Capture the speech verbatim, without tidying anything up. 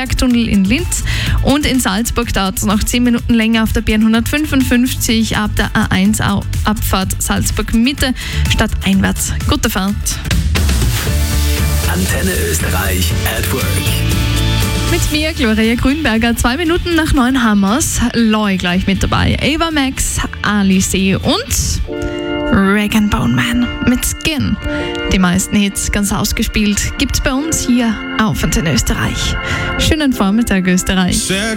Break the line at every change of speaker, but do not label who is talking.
Bergtunnel in Linz. Und in Salzburg dauert es noch zehn Minuten länger auf der B hundertfünfundfünfzig ab der A eins Abfahrt Salzburg Mitte statt einwärts. Gute Fahrt.
Antenne Österreich at Work.
Mit mir, Gloria Grünberger, zwei Minuten nach neun Hammers. Loy gleich mit dabei. Ava Max, Alice und Rag and Bone Man mit Skin. Die meisten Hits ganz ausgespielt gibt's bei uns hier auf Antenne Österreich. Schönen Vormittag, Österreich.